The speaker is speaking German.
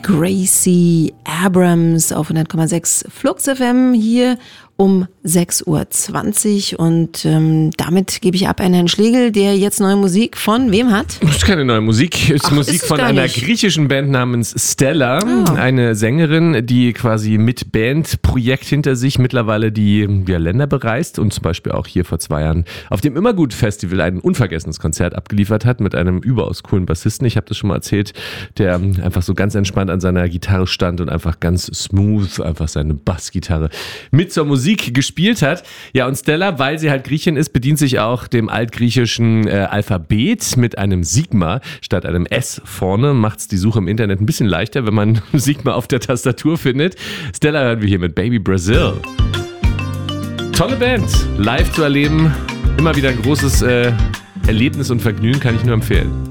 Gracie Abrams auf 100,6 Flux FM hier um 6.20 Uhr und damit gebe ich ab an Herrn Schlegel, der jetzt neue Musik von wem hat? Das ist keine neue Musik, es ist Musik von einer griechischen Band namens Stella, eine Sängerin, die quasi mit Bandprojekt hinter sich mittlerweile die Länder bereist und zum Beispiel auch hier vor 2 Jahren auf dem Immergut-Festival ein unvergessenes Konzert abgeliefert hat mit einem überaus coolen Bassisten, ich habe das schon mal erzählt, der einfach so ganz entspannt an seiner Gitarre stand und einfach ganz smooth einfach seine Bassgitarre mit zur Musik gespielt hat. Ja, und Stella, weil sie halt Griechin ist, bedient sich auch dem altgriechischen Alphabet mit einem Sigma statt einem S vorne. Macht's die Suche im Internet ein bisschen leichter, wenn man Sigma auf der Tastatur findet. Stella hören wir hier mit Baby Brazil. Tolle Band, live zu erleben. Immer wieder ein großes Erlebnis und Vergnügen, kann ich nur empfehlen.